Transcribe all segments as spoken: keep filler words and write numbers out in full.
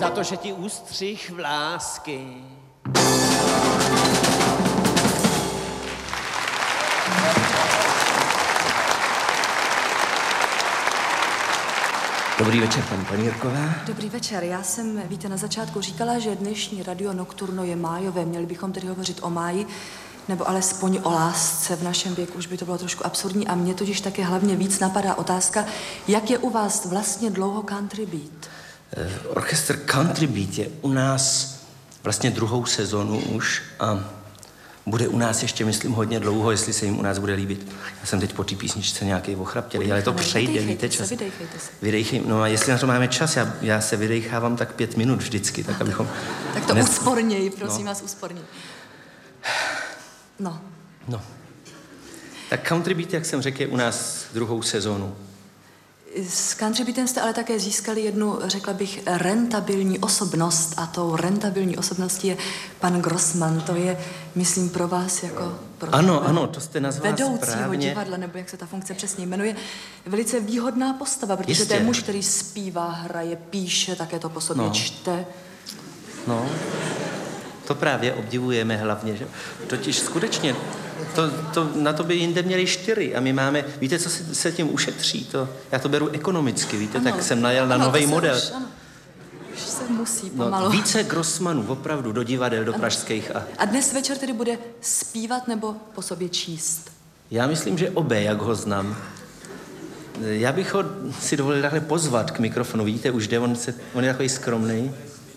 za to, že ti ustřih vlásky. Dobrý večer, paní Panírková. Dobrý večer. Já jsem, víte, na začátku říkala, že dnešní Radio Nocturno je májové. Měli bychom tedy hovořit o máji, nebo alespoň o lásce. V našem věku už by to bylo trošku absurdní a mě totiž také hlavně víc napadá otázka, jak je u vás vlastně dlouho country beat? Eh, orchestr Country Beat je u nás vlastně druhou sezonu už a bude u nás ještě, myslím, hodně dlouho, jestli se jim u nás bude líbit. Já jsem teď po té písničce nějaký ochraptělý, ale to přejde, víte, čas. Se, vydejchejte se. Vydejchej, no a jestli na to máme čas, já, já se vydejchávám tak pět minut vždycky, tak abychom... Tak to Dnes... úsporněji, prosím no. vás, úsporněji. No. No. Tak Country Beat, jak jsem řekl, je u nás druhou sezonu. S country beatem jste ale také získali jednu, řekla bych, rentabilní osobnost a tou rentabilní osobností je pan Grossman. To je, myslím, pro vás jako pro ano, ano, to jste nazvala vedoucího správně. divadla, nebo jak se ta funkce přesně jmenuje, velice výhodná postava, protože Jistě. to je muž, který zpívá, hraje, píše, také to po sobě no. čte. No, to právě obdivujeme hlavně, že? Totiž skutečně, to, to, na to by jinde měli čtyři a my máme, víte, co se, se tím ušetří, to, já to beru ekonomicky, víte, ano. tak jsem najel na ano, nový model. Už, ano. Už se musí pomalu. No, více Grossmanů, opravdu, do divadel, do ano. pražských. A... a dnes večer tedy bude zpívat nebo po sobě číst? Já myslím, že obé, jak ho znám. Já bych ho si dovolil takhle pozvat k mikrofonu, vidíte, už jde, on, se, on je takový skromný.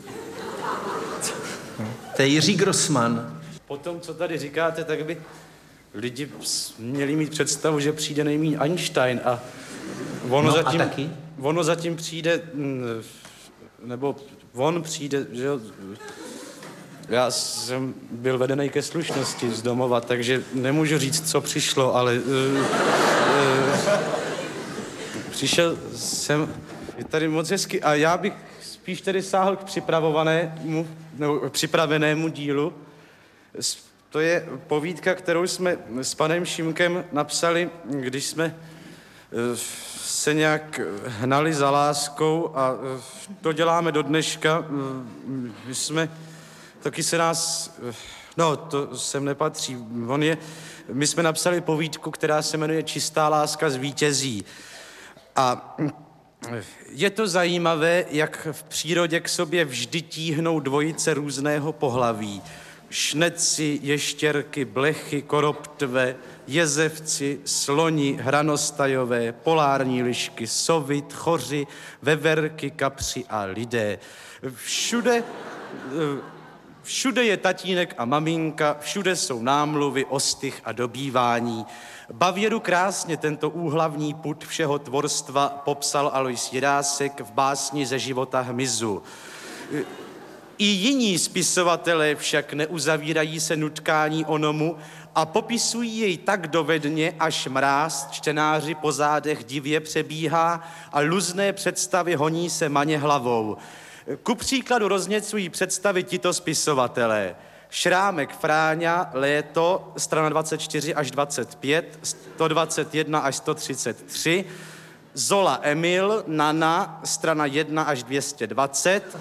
To je Jiří Grossman. Po tom, co tady říkáte, tak by lidi měli mít představu, že přijde nejmíň Einstein a ono, no, zatím, a taky? ono zatím přijde, nebo on přijde, že jo, já jsem byl vedený ke slušnosti z domova, takže nemůžu říct, co přišlo, ale uh, uh, přišel jsem, je tady moc hezky a já bych spíš tedy sáhl k připravovanému, nebo připravenému dílu. To je povídka, kterou jsme s panem Šimkem napsali, když jsme se nějak hnali za láskou a to děláme do dneška. My jsme, taky se nás, no to sem nepatří, on je, my jsme napsali povídku, která se jmenuje Čistá láska zvítězí. A je to zajímavé, jak v přírodě k sobě vždy tíhnou dvojice různého pohlaví. Šneci, ještěrky, blechy, koroptve, jezevci, sloni, hranostajové, polární lišky, sovy, tchoři, veverky, kapři a lidé. Všude, všude je tatínek a maminka, všude jsou námluvy, ostych a dobývání. Bavěru krásně tento úhlavní pud všeho tvorstva popsal Alois Jirásek v básni Ze života hmyzu. I jiní spisovatelé však neuzavírají se nutkání onomu a popisují jej tak dovedně, až mráz čtenáři po zádech divě přebíhá a luzné představy honí se maně hlavou. Ku příkladu rozněcují představy tito spisovatelé. Šrámek Fráňa, Léto, strana dvacet čtyři až dvacet pět, sto dvacet jedna až sto třicet tři, Zola Emil, Nana, strana jedna až dvě stě dvacet,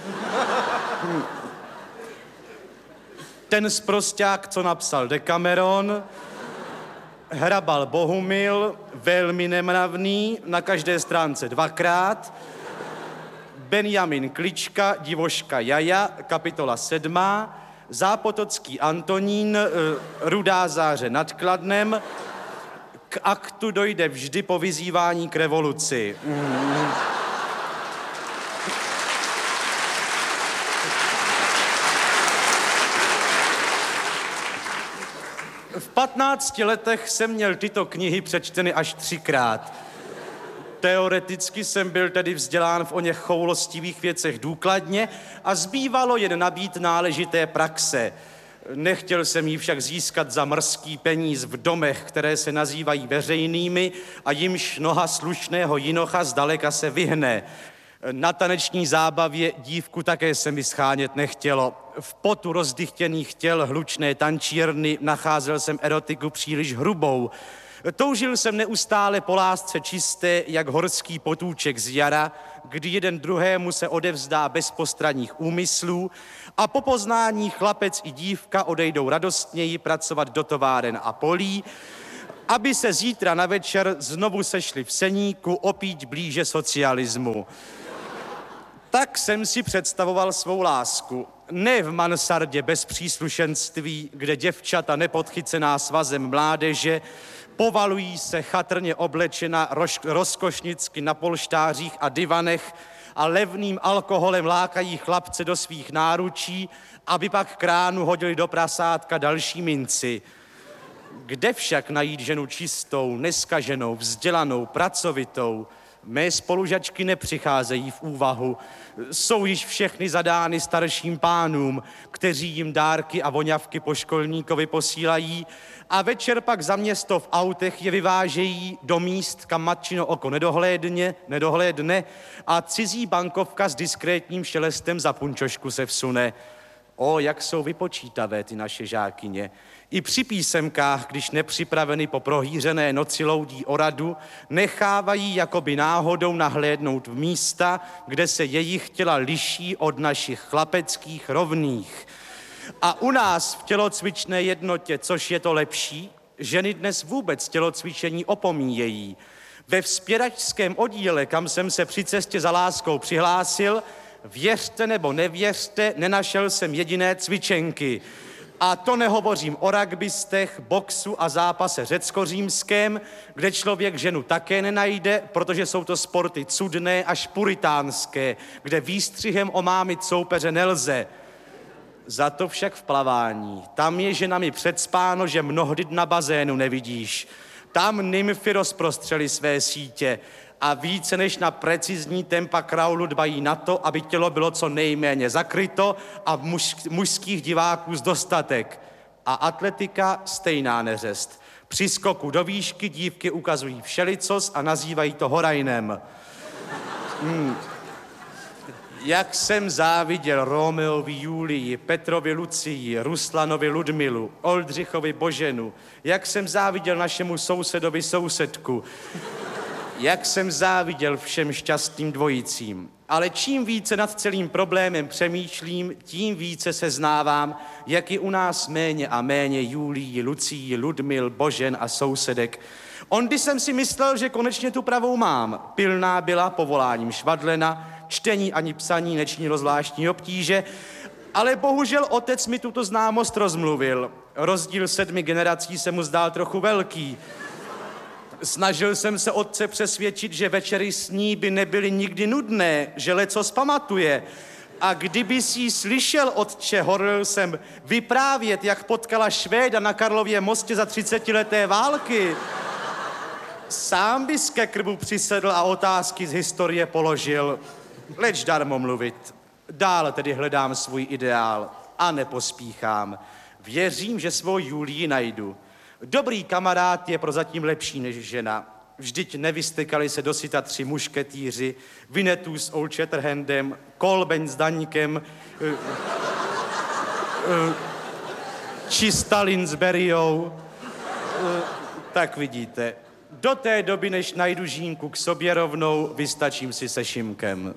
ten sprosťák, co napsal Decameron, Hrabal Bohumil, velmi nemravný, na každé stránce dvakrát, Benjamin Klička, Divoška Jaja, kapitola sedmá, Zápotocký Antonín, Rudá záře nad Kladnem, k aktu dojde vždy po vyzývání k revoluci. Mm. V patnácti letech jsem měl tyto knihy přečteny až třikrát. Teoreticky jsem byl tedy vzdělán v oněch choulostivých věcech důkladně a zbývalo jen nabít náležité praxe. Nechtěl jsem ji však získat za mrzký peníz v domech, které se nazývají veřejnými a jimž noha slušného jinocha zdaleka se vyhne. Na taneční zábavě dívku také se mi schánět nechtělo. V potu rozdychtěných těl hlučné tančírny nacházel jsem erotiku příliš hrubou. Toužil jsem neustále po lásce čisté, jak horský potůček z jara, kdy jeden druhému se odevzdá bez postranních úmyslů a po poznání chlapec i dívka odejdou radostněji pracovat do továren a polí, aby se zítra na večer znovu sešli v Seníku opít blíže socialismu. Tak jsem si představoval svou lásku. Ne v mansardě bez příslušenství, kde děvčata nepodchycená svazem mládeže povalují se chatrně oblečena rož, rozkošnicky na polštářích a divanech a levným alkoholem lákají chlapce do svých náručí, aby pak kránu hodili do prasátka další minci. Kde však najít ženu čistou, neskaženou, vzdělanou, pracovitou? Mé spolužačky nepřicházejí v úvahu. Jsou již všechny zadány starším pánům, kteří jim dárky a voňavky po školníkovi posílají a večer pak za město v autech je vyvážejí do míst, kam matčino oko nedohlédne, nedohlédne a cizí bankovka s diskrétním šelestem za punčošku se vsune. O, jak jsou vypočítavé ty naše žákyně. I při písemkách, když nepřipraveny po prohýřené noci loudí o radu, nechávají jakoby náhodou nahlédnout v místa, kde se jejich těla liší od našich chlapeckých rovných. A u nás v tělocvičné jednotě, což je to lepší, ženy dnes vůbec tělocvičení opomíjejí. Ve vzpěračském oddíle, kam jsem se při cestě za láskou přihlásil, věřte nebo nevěřte, nenašel jsem jediné cvičenky. A to nehovořím o rugbystech, boxu a zápase řecko-římském, kde člověk ženu také nenajde, protože jsou to sporty cudné až puritánské, kde výstřihem omámit soupeře nelze. Za to však v plavání. Tam je ženami předspáno, že mnohdy na bazénu nevidíš. Tam nymfy rozprostřely své sítě a více než na precizní tempa kraulu dbají na to, aby tělo bylo co nejméně zakryto a muž, mužských diváků z dostatek. A atletika stejná neřest. Při skoku do výšky dívky ukazují všelicos a nazývají to horajnem. Hmm. Jak jsem záviděl Romeovi Julii, Petrovi Lucii, Ruslanovi Ludmilu, Oldřichovi Boženu, jak jsem záviděl našemu sousedovi sousedku, jak jsem záviděl všem šťastným dvojicím. Ale čím více nad celým problémem přemýšlím, tím více seznávám, jak je u nás méně a méně Julii, Lucii, Ludmil, Božen a sousedek. Ondy jsem si myslel, že konečně tu pravou mám. Pilná byla povoláním švadlena, čtení ani psaní nečinilo zvláštní obtíže, ale bohužel otec mi tuto známost rozmluvil. Rozdíl sedmi generací se mu zdál trochu velký. Snažil jsem se otce přesvědčit, že večery s ní by nebyly nikdy nudné, že lecos pamatuje. A kdyby si slyšel, otče, horlil jsem vyprávět, jak potkala Švéda na Karlově mostě za třicetileté války. Sám bys ke krbu přisedl a otázky z historie položil. Leč darmo mluvit. Dál tedy hledám svůj ideál a nepospíchám. Věřím, že svou Julii najdu. Dobrý kamarád je prozatím lepší než žena. Vždyť nevystekali se dosyta tři mušketýři, Vinetů s Old Shatterhandem, Kolbeň s Daňkem, uh, uh, či Stalin s Beriou. Uh, tak vidíte, do té doby, než najdu Žínku k sobě rovnou, vystačím si se Šimkem.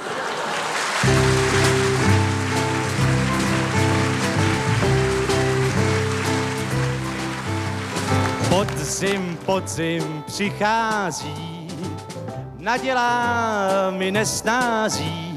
Podzim, podzim přichází, nadělá mi nesnází.